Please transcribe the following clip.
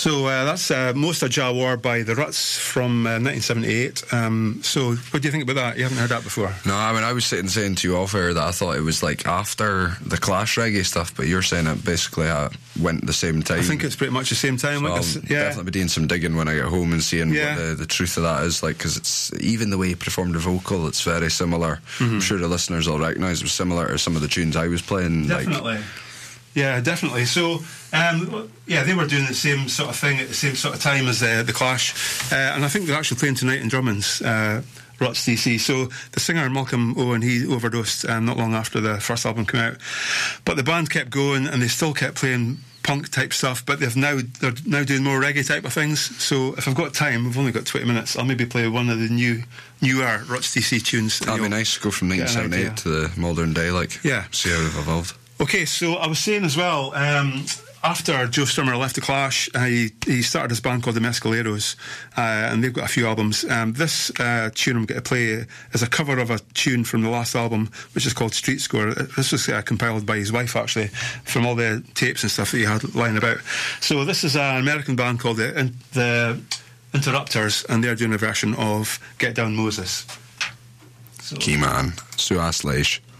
So that's Most of Jah War by the Ruts from 1978. So what do you think about that? You haven't heard that before? No, I mean, I was saying to you off air that I thought it was like after the Clash reggae stuff, but you're saying it basically went at the same time. I think it's pretty much the same time. So I'll definitely be doing some digging when I get home and seeing what the truth of that is, like, because it's even the way he performed the vocal, it's very similar. I'm sure the listeners will recognise it was similar to some of the tunes I was playing. Definitely. Yeah, definitely. So, they were doing the same sort of thing at the same sort of time as the Clash, and I think they're actually playing tonight in Drummond's, Ruts DC. So the singer Malcolm Owen, he overdosed not long after the first album came out, but the band kept going and they still kept playing punk type stuff, but they're now doing more reggae type of things. So if I've got time, we've only got 20 minutes, I'll maybe play one of the newer Ruts DC tunes. That'd be nice, go from 1978 to the modern day, like, see how they've evolved. Okay, so I was saying as well, after Joe Strummer left the Clash, he started his band called the Mescaleros, and they've got a few albums. This tune I'm going to play is a cover of a tune from the last album, which is called Street Score. This was compiled by his wife, actually, from all the tapes and stuff that he had lying about. So this is an American band called the Interrupters, and they're doing a version of Get Down Moses. Key man, Suas Leish.